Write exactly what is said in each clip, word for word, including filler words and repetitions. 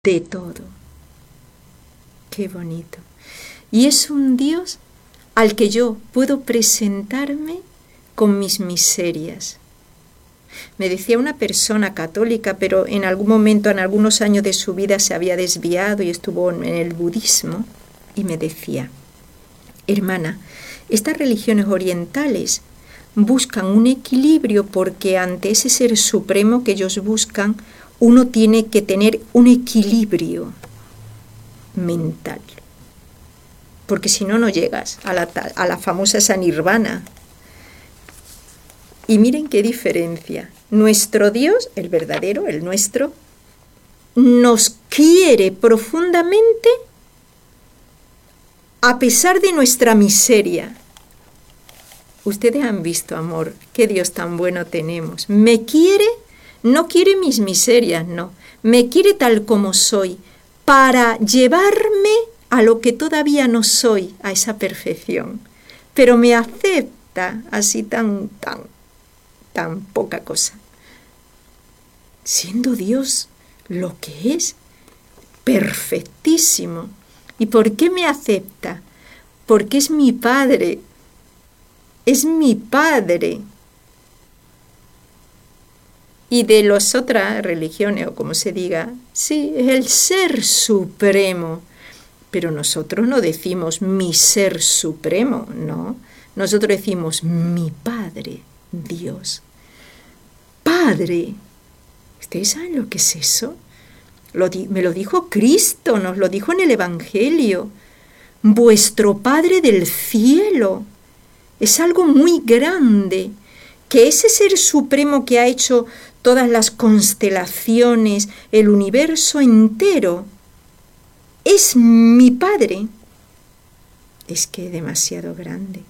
de todo. Qué bonito. Y es un Dios al que yo puedo presentarme con mis miserias. Me decía una persona católica, pero en algún momento, en algunos años de su vida se había desviado y estuvo en el budismo, y me decía: hermana, estas religiones orientales buscan un equilibrio porque ante ese ser supremo que ellos buscan, uno tiene que tener un equilibrio mental. Porque si no, no llegas a la, a la famosa esa nirvana. Y miren qué diferencia. Nuestro Dios, el verdadero, el nuestro, nos quiere profundamente a pesar de nuestra miseria. Ustedes han visto, amor, qué Dios tan bueno tenemos. Me quiere, no quiere mis miserias, no. Me quiere tal como soy, para llevarme a lo que todavía no soy, a esa perfección. Pero me acepta así tan, tan, tan poca cosa. Siendo Dios lo que es, perfectísimo. ¿Y por qué me acepta? Porque es mi Padre. Es mi Padre. Y de las otras religiones, o como se diga, sí, es el Ser Supremo. Pero nosotros no decimos mi Ser Supremo, no. Nosotros decimos mi Padre, Dios. Padre. ¿Ustedes saben lo que es eso? Lo di- me lo dijo Cristo, nos lo dijo en el Evangelio. Vuestro Padre del cielo. Es algo muy grande, que ese Ser Supremo que ha hecho todas las constelaciones, el universo entero, es mi Padre. Es que es demasiado grande.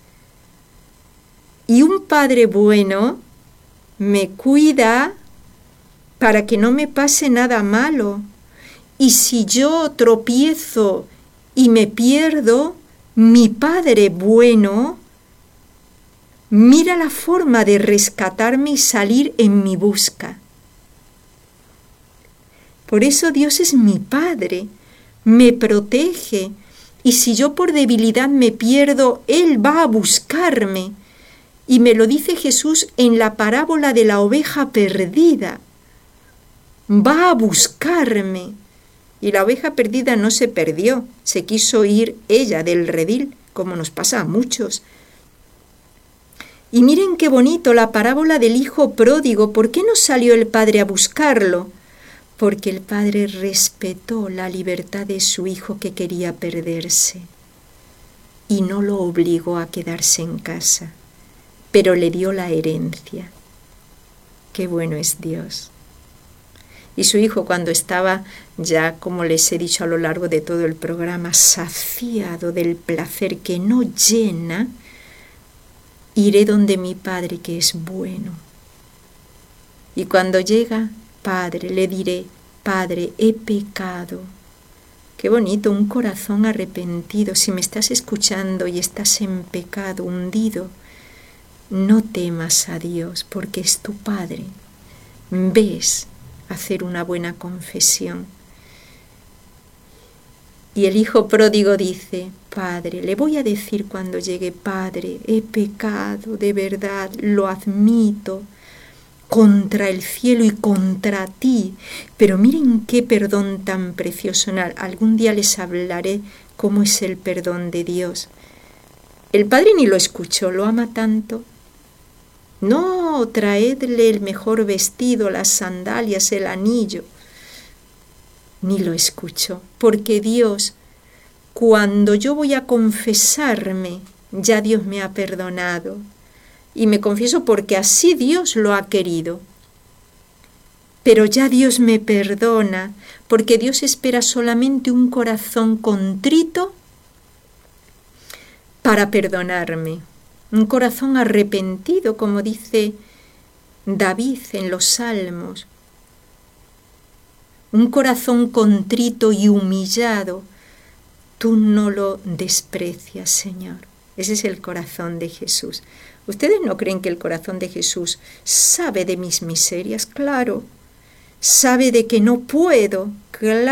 Y un Padre bueno me cuida para que no me pase nada malo. Y si yo tropiezo y me pierdo, mi Padre bueno mira la forma de rescatarme y salir en mi busca. Por eso Dios es mi Padre, me protege, y si yo por debilidad me pierdo, Él va a buscarme. Y me lo dice Jesús en la parábola de la oveja perdida. Va a buscarme. Y la oveja perdida no se perdió, se quiso ir ella del redil, como nos pasa a muchos. Y miren qué bonito la parábola del hijo pródigo. ¿Por qué no salió el padre a buscarlo? Porque el padre respetó la libertad de su hijo que quería perderse y no lo obligó a quedarse en casa, pero le dio la herencia. Qué bueno es Dios. Y su hijo, cuando estaba ya, como les he dicho a lo largo de todo el programa, saciado del placer que no llena, iré donde mi Padre que es bueno. Y cuando llega, Padre, le diré: Padre, he pecado. Qué bonito, un corazón arrepentido. Si me estás escuchando y estás en pecado, hundido, no temas a Dios, porque es tu Padre. Ves hacer una buena confesión. Y el hijo pródigo dice: Padre, le voy a decir cuando llegue: Padre, he pecado, de verdad, lo admito, contra el cielo y contra ti. Pero miren qué perdón tan precioso. Algún día les hablaré cómo es el perdón de Dios. El padre ni lo escuchó, lo ama tanto. No, traedle el mejor vestido, las sandalias, el anillo. Ni lo escuchó, porque Dios, cuando yo voy a confesarme, ya Dios me ha perdonado. Y me confieso porque así Dios lo ha querido. Pero ya Dios me perdona, porque Dios espera solamente un corazón contrito para perdonarme. Un corazón arrepentido, como dice David en los Salmos. Un corazón contrito y humillado. Tú no lo desprecias, Señor. Ese es el corazón de Jesús. ¿Ustedes no creen que el corazón de Jesús sabe de mis miserias? Claro, sabe de que no puedo.